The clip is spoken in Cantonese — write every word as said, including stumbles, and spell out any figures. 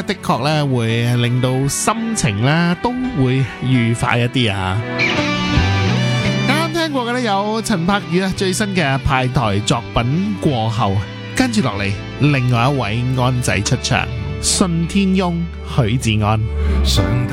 的確咧會令到心情咧都會愉快一啲啊！啱啱聽過嘅咧有陳柏宇啊最新嘅派台作品過後，跟住落嚟另外一位安仔出場，信天翁許志安。